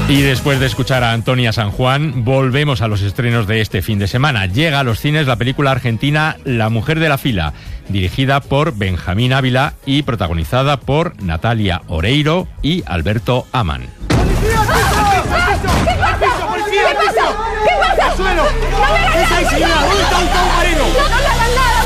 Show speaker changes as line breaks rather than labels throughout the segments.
Y después de escuchar a Antonia San Juan, volvemos a los estrenos de este fin de semana. Llega a los cines la película argentina La mujer de la fila, dirigida por Benjamín Ávila y protagonizada por Natalia Oreiro y Alberto Amann.
¡Policía, al piso! ¿Qué pasa? ¡Policía, al piso!
¿Qué pasa?
¡Al suelo!
¡No me hagan
¡Esa
nada!
señora! ¿Dónde está Gustavo Marino?
¡No le hagan nada!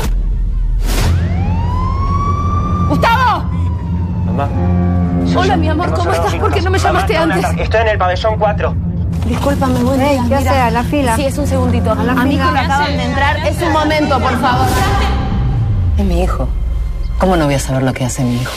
¡Gustavo!
Mamá.
Hola, mi amor, ¿cómo estás? ¿Por qué no me llamaste antes?
Estoy en el pabellón 4.
Discúlpame, buen día.
¿Qué hace? ¿A la fila?
Sí, es un segundito. A mi hijo le acaban de entrar. Es un momento, por favor.
Es mi hijo. ¿Cómo no voy a saber lo que hace mi hijo?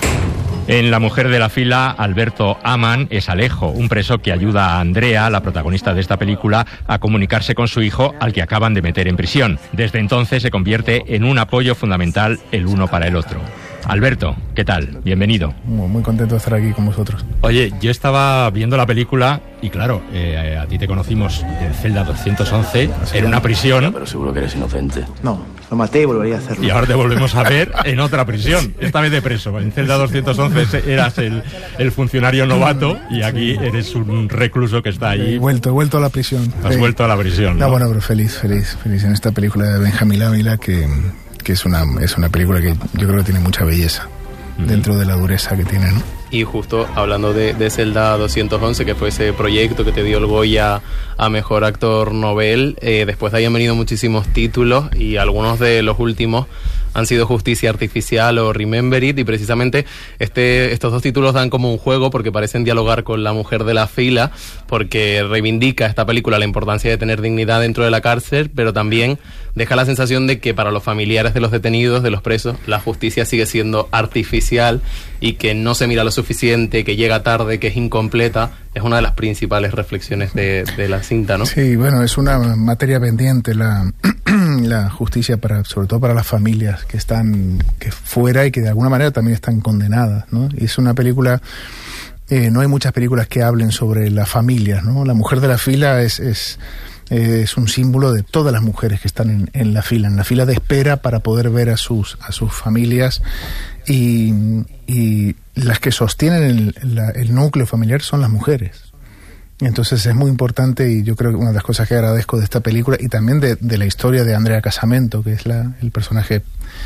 En La mujer de la fila, Alberto Amann es Alejo, un preso que ayuda a Andrea, la protagonista de esta película, a comunicarse con su hijo, al que acaban de meter en prisión. Desde entonces se convierte en un apoyo fundamental el uno para el otro. Alberto, ¿qué tal? Bienvenido.
Muy contento de estar aquí con vosotros.
Oye, yo estaba viendo la película y claro, a ti te conocimos en Celda 211, en una prisión.
Pero seguro que eres inocente.
No, lo maté y volvería a hacerlo.
Y ahora te volvemos a ver en otra prisión, esta vez de preso. En Celda 211 eras el funcionario novato y aquí eres un recluso que está ahí.
He vuelto a la prisión.
Has vuelto a la prisión, ¿no?
No, bueno, pero feliz en esta película de Benjamín Ávila que es una película que yo creo que tiene mucha belleza dentro de la dureza que tiene, ¿no?
Y justo hablando de Celda 211, que fue ese proyecto que te dio el Goya a Mejor Actor Nobel, después de ahí han venido muchísimos títulos y algunos de los últimos han sido Justicia Artificial o Remember It, y precisamente estos dos títulos dan como un juego porque parecen dialogar con La mujer de la fila, porque reivindica esta película la importancia de tener dignidad dentro de la cárcel, pero también deja la sensación de que para los familiares de los detenidos, de los presos, la justicia sigue siendo artificial y que no se mira lo suficiente, que llega tarde, que es incompleta. Es una de las principales reflexiones de la cinta, ¿no?
Sí, bueno, es una materia pendiente la justicia, sobre todo para las familias que están fuera y que de alguna manera también están condenadas, ¿no? Y es una película, no hay muchas películas que hablen sobre las familias, ¿no? La mujer de la fila es un símbolo de todas las mujeres que están en la fila de espera para poder ver a sus familias, y las que sostienen el núcleo familiar son las mujeres. Entonces es muy importante, y yo creo que una de las cosas que agradezco de esta película y también de la historia de Andrea Casamento, que es el personaje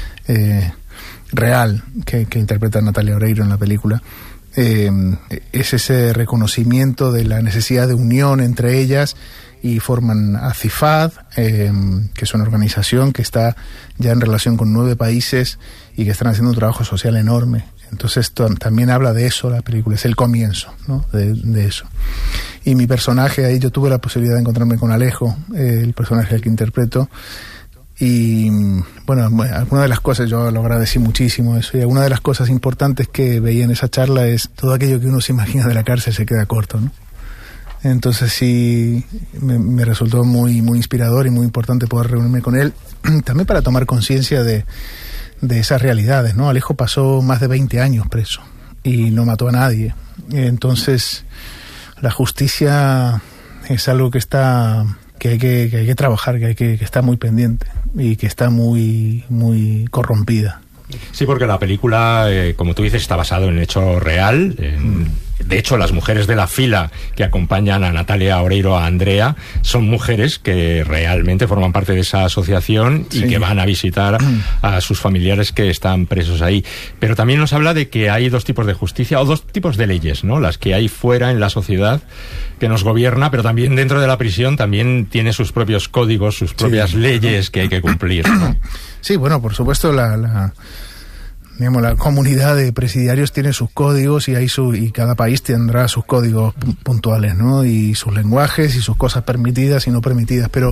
real que interpreta Natalia Oreiro en la película, es ese reconocimiento de la necesidad de unión entre ellas, y forman ACIFAD, que es una organización que está ya en relación con 9 países y que están haciendo un trabajo social enorme. Entonces también habla de eso la película, es el comienzo, ¿no? de eso. Y mi personaje, ahí yo tuve la posibilidad de encontrarme con Alejo, el personaje al que interpreto, y bueno, alguna de las cosas, yo lo agradecí muchísimo eso, y alguna de las cosas importantes que veía en esa charla es todo aquello que uno se imagina de la cárcel se queda corto, ¿no? Entonces sí, me resultó muy inspirador y muy importante poder reunirme con él, también para tomar conciencia de esas realidades, ¿no? Alejo pasó más de 20 años preso y no mató a nadie. Entonces la justicia es algo que hay que trabajar, que está muy pendiente y que está muy corrompida.
Sí, porque la película, como tú dices, está basado en un hecho real. De hecho, las mujeres de la fila que acompañan a Natalia Oreiro, a Andrea, son mujeres que realmente forman parte de esa asociación y que van a visitar a sus familiares que están presos ahí. Pero también nos habla de que hay dos tipos de justicia, o dos tipos de leyes, ¿no? Las que hay fuera en la sociedad que nos gobierna, pero también dentro de la prisión también tiene sus propios códigos, sus propias leyes que hay que cumplir, ¿no?
Sí, bueno, por supuesto la comunidad de presidiarios tiene sus códigos y cada país tendrá sus códigos puntuales, ¿no? Y sus lenguajes y sus cosas permitidas y no permitidas, pero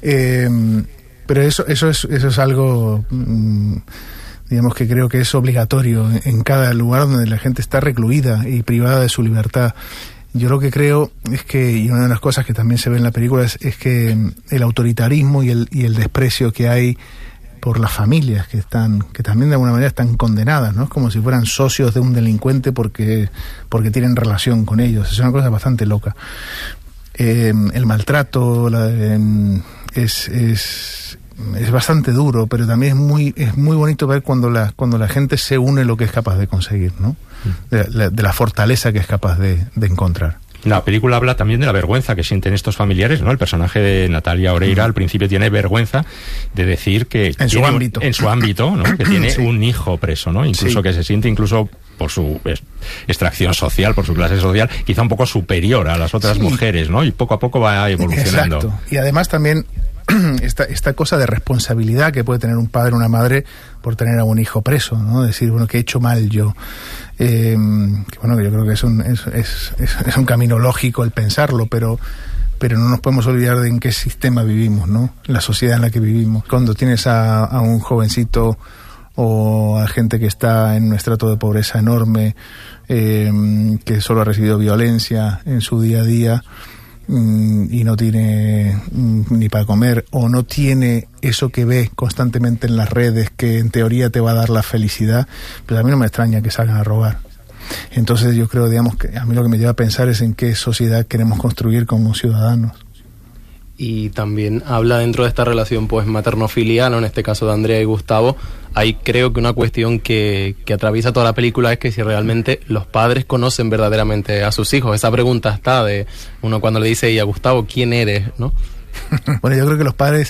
eso es algo, digamos, que creo que es obligatorio en cada lugar donde la gente está recluida y privada de su libertad. Yo lo que creo es que, y una de las cosas que también se ve en la película es que el autoritarismo y el desprecio que hay por las familias que también de alguna manera están condenadas, ¿no? Es como si fueran socios de un delincuente porque tienen relación con ellos. Es una cosa bastante loca. El maltrato es bastante duro, pero también es muy bonito ver cuando la gente se une lo que es capaz de conseguir, ¿no? De la fortaleza que es capaz de encontrar.
La película habla también de la vergüenza que sienten estos familiares, ¿no? El personaje de Natalia Oreiro al principio tiene vergüenza de decir que
en su ámbito,
¿no? Que tiene un hijo preso, ¿no? Incluso que se siente incluso por su extracción social, por su clase social, quizá un poco superior a las otras mujeres, ¿no? Y poco a poco va evolucionando.
Exacto. Y además también esta cosa de responsabilidad que puede tener un padre o una madre por tener a un hijo preso, ¿no? Decir, bueno, ¿qué he hecho mal yo? Que bueno, que yo creo que es un camino lógico el pensarlo, pero no nos podemos olvidar de en qué sistema vivimos, ¿no? La sociedad en la que vivimos. Cuando tienes a un jovencito o a gente que está en un estrato de pobreza enorme, que solo ha recibido violencia en su día a día, y no tiene ni para comer, o no tiene eso que ve constantemente en las redes que en teoría te va a dar la felicidad, pues a mí no me extraña que salgan a robar. Entonces yo creo, digamos, que a mí lo que me lleva a pensar es en qué sociedad queremos construir como ciudadanos.
Y también habla dentro de esta relación pues materno-filial, ¿no? En este caso de Andrea y Gustavo. Ahí creo que una cuestión que atraviesa toda la película es que si realmente los padres conocen verdaderamente a sus hijos. Esa pregunta está de uno cuando le dice, y a Gustavo, ¿quién eres? ¿No?
Bueno, yo creo que los padres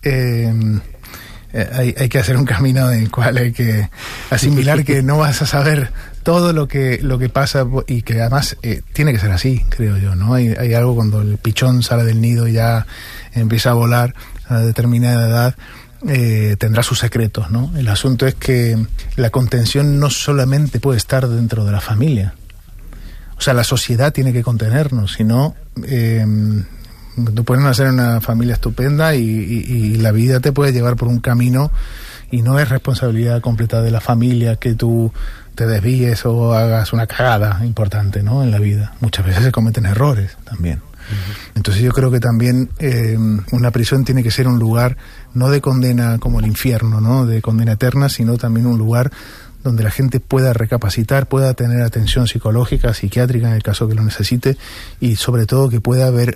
hay que hacer un camino en el cual hay que asimilar que no vas a saber todo lo que pasa, y que además tiene que ser así, creo yo, ¿no? Hay algo cuando el pichón sale del nido y ya empieza a volar a determinada edad, tendrá sus secretos, ¿no? El asunto es que la contención no solamente puede estar dentro de la familia. O sea, la sociedad tiene que contenernos, si no, tú puedes nacer en una familia estupenda y la vida te puede llevar por un camino, y no es responsabilidad completa de la familia que tú te desvíes o hagas una cagada importante, ¿no? En la vida. Muchas veces se cometen errores también. Entonces yo creo que también una prisión tiene que ser un lugar no de condena como el infierno, ¿no? De condena eterna, sino también un lugar donde la gente pueda recapacitar, pueda tener atención psicológica, psiquiátrica en el caso que lo necesite, y sobre todo que pueda haber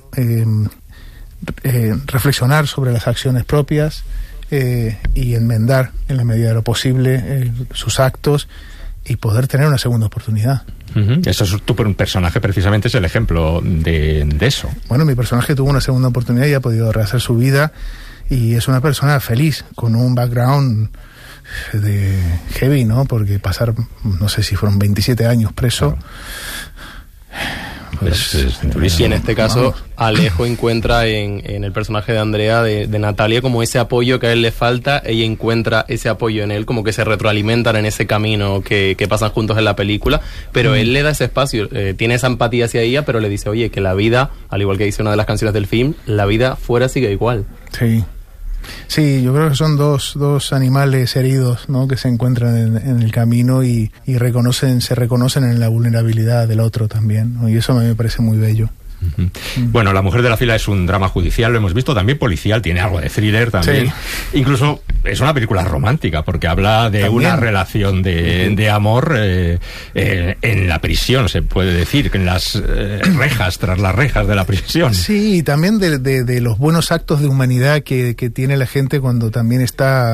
reflexionar sobre las acciones propias y enmendar en la medida de lo posible sus actos y poder tener una segunda oportunidad.
Eso es tu personaje, precisamente es el ejemplo de eso.
Bueno, mi personaje tuvo una segunda oportunidad y ha podido rehacer su vida, y es una persona feliz, con un background de heavy, ¿no? Porque pasar, no sé si fueron 27 años preso. Claro. Pues,
y en este caso, Alejo encuentra en el personaje de Andrea, de Natalia, como ese apoyo que a él le falta. Ella encuentra ese apoyo en él, como que se retroalimentan en ese camino que pasan juntos en la película, pero él le da ese espacio, tiene esa empatía hacia ella, pero le dice, oye, que la vida, al igual que dice una de las canciones del film, la vida fuera sigue igual.
Sí, yo creo que son dos animales heridos, ¿no? Que se encuentran en el camino y se reconocen en la vulnerabilidad del otro también, ¿no? Y eso a mí me parece muy bello.
Bueno, La mujer de la fila es un drama judicial, lo hemos visto, también policial, tiene algo de thriller también. Sí. Incluso es una película romántica, porque habla de una relación de amor en la prisión, se puede decir, en las rejas, tras las rejas de la prisión.
Sí, y también de los buenos actos de humanidad que tiene la gente cuando también está